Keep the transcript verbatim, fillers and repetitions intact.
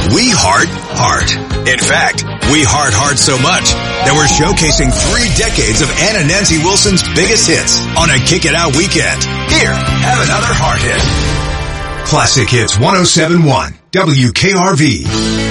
We heart heart. In fact, we heart heart so much that we're showcasing three decades of Ann and Nancy Wilson's biggest hits on a Kick It Out weekend. Here, have another heart hit. Classic Hits one oh seven point one W K R V.